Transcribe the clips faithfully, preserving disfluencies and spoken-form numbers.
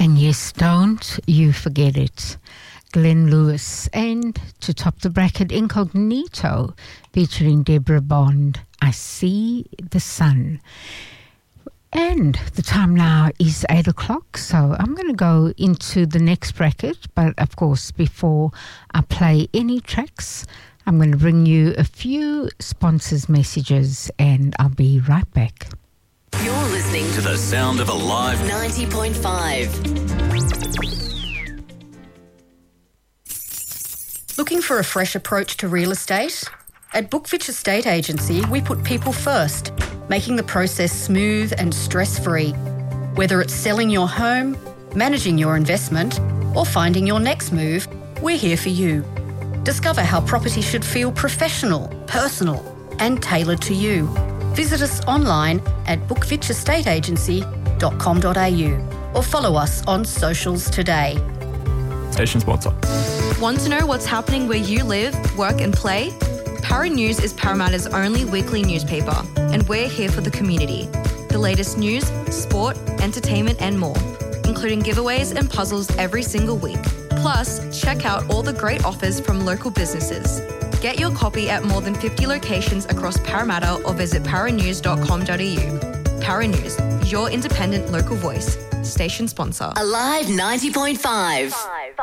And yes, don't you forget it. Glenn Lewis. And to top the bracket, Incognito featuring Deborah Bond. I See the Sun. And the time now is eight o'clock, so I'm going to go into the next bracket. But of course, before I play any tracks, I'm going to bring you a few sponsors' messages, and I'll be right back. You're listening to the sound of Alive ninety point five. Looking for a fresh approach to real estate? At Bookfitch Estate Agency, we put people first, making the process smooth and stress-free. Whether it's selling your home, managing your investment, or finding your next move, we're here for you. Discover how property should feel professional, personal, and tailored to you. Visit us online at bookfitch estate agency dot com dot a u or follow us on socials today. Station sponsor. Want to know what's happening where you live, work and play? Para News is Parramatta's only weekly newspaper, and we're here for the community. The latest news, sport, entertainment and more, including giveaways and puzzles every single week. Plus, check out all the great offers from local businesses. Get your copy at more than fifty locations across Parramatta or visit para news dot com dot a u. Para News, your independent local voice. Station sponsor. Alive ninety point five.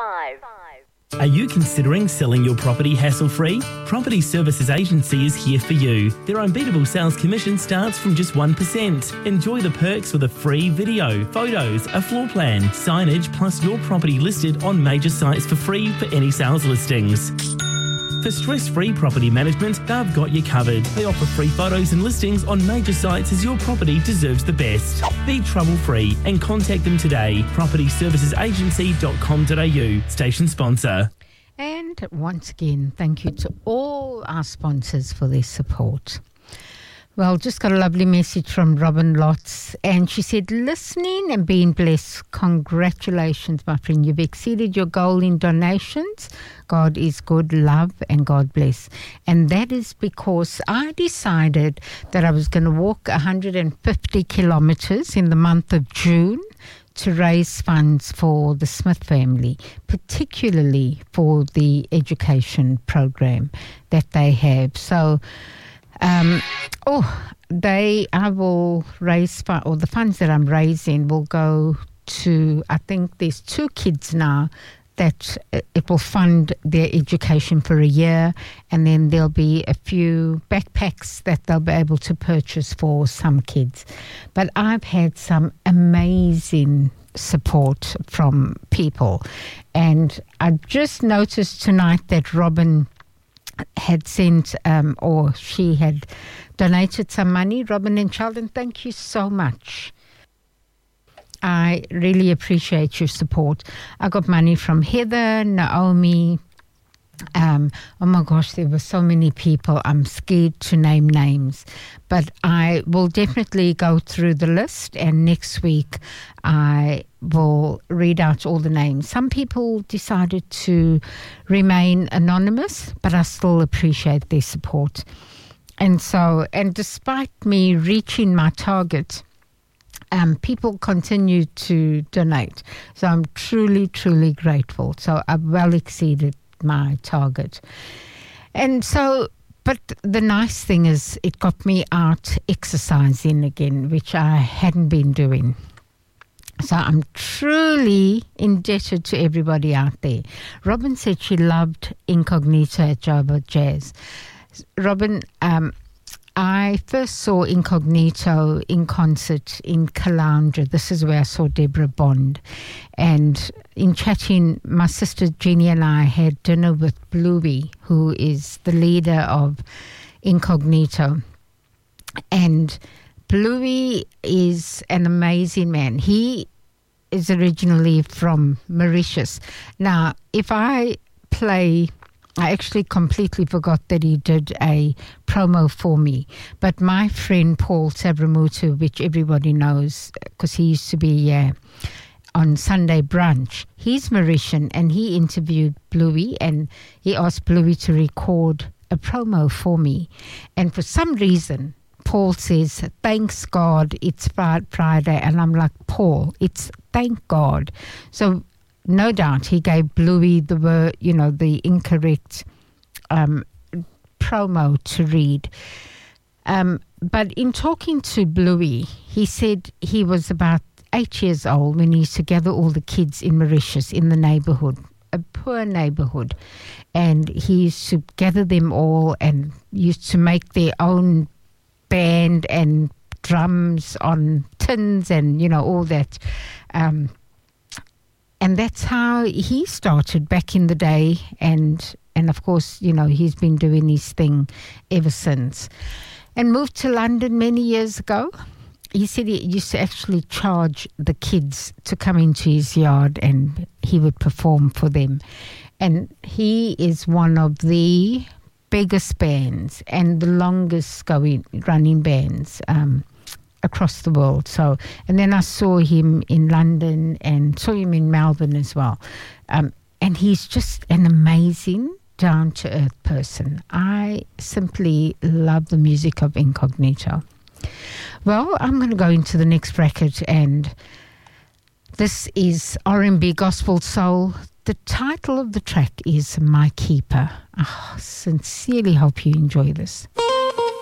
Are you considering selling your property hassle-free? Property Services Agency is here for you. Their unbeatable sales commission starts from just one percent. Enjoy the perks with a free video, photos, a floor plan, signage, plus your property listed on major sites for free for any sales listings. For stress-free property management, they've got you covered. They offer free photos and listings on major sites as your property deserves the best. Be trouble-free and contact them today. property services agency dot com dot a u. Station sponsor. And once again, thank you to all our sponsors for their support. Well, just got a lovely message from Robin Lotz, and she said, listening and being blessed. Congratulations, my friend. You've exceeded your goal in donations. God is good, love, and God bless. And that is because I decided that I was going to walk one hundred fifty kilometres in the month of June to raise funds for the Smith family, particularly for the education program that they have. So, Um, oh, they, I will raise, fund, or the funds that I'm raising will go to, I think there's two kids now that it will fund their education for a year, and then there'll be a few backpacks that they'll be able to purchase for some kids. But I've had some amazing support from people, and I just noticed tonight that Robin had sent, um, or she had donated some money. Robin and Sheldon, thank you so much. I really appreciate your support. I got money from Heather, Naomi. Um, oh my gosh, there were so many people. I'm scared to name names. But I will definitely go through the list, and next week I will read out all the names. Some people decided to remain anonymous, but I still appreciate their support. And so, and despite me reaching my target, um, people continue to donate. So I'm truly, truly grateful. So I've well exceeded my target. And so, but the nice thing is it got me out exercising again, which I hadn't been doing. So I'm truly indebted to everybody out there. Robin said she loved Incognito at Java Jazz. Robin, um, I first saw Incognito in concert in Caloundra. This is where I saw Deborah Bond. And in chatting, my sister Jeannie and I had dinner with Bluey, who is the leader of Incognito. And Bluey is an amazing man. He is originally from Mauritius. Now, if I play... I actually completely forgot that he did a promo for me. But my friend Paul Sabramutu, which everybody knows because he used to be uh, on Sunday Brunch, he's Mauritian, and he interviewed Bluey, and he asked Bluey to record a promo for me. And for some reason, Paul says, thanks God, it's Friday. And I'm like, Paul, it's thank God. So no doubt he gave Bluey the word, you know, the incorrect um, promo to read. Um, but in talking to Bluey, he said he was about eight years old when he used to gather all the kids in Mauritius in the neighborhood, a poor neighborhood, and he used to gather them all and used to make their own band and drums on tins and, you know, all that. Um, and that's how he started back in the day. And, and of course, you know, he's been doing his thing ever since. And moved to London many years ago. He said he used to actually charge the kids to come into his yard and he would perform for them. And he is one of the biggest bands and the longest going running bands um, across the world. So, and then I saw him in London and saw him in Melbourne as well. Um, and he's just an amazing, down-to-earth person. I simply love the music of Incognito. Well, I'm going to go into the next bracket, and this is R and B Gospel Soul. The title of the track is My Keeper. I oh, sincerely hope you enjoy this.